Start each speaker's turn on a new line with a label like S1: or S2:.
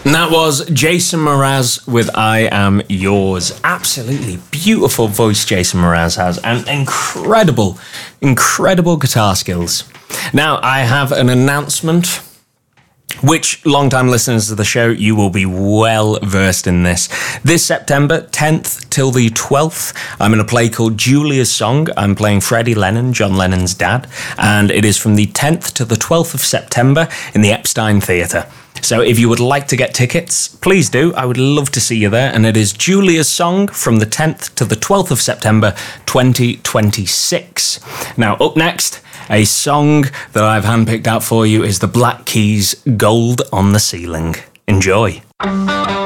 S1: And that was Jason Mraz with I Am Yours. Absolutely beautiful voice Jason Mraz has, and incredible guitar skills. Now, I have an announcement, which long-time listeners of the show, you will be well versed in this. This September 10th till the 12th, I'm in a play called Julia's Song. I'm playing Freddie Lennon, John Lennon's dad, and it is from the 10th to the 12th of September in the Epstein Theatre. So if you would like to get tickets, please do. I would love to see you there. And it is Julia's Song from the 10th to the 12th of September 2026. Now, up next, a song that I've handpicked out for you is the Black Keys' Gold on the Ceiling. Enjoy.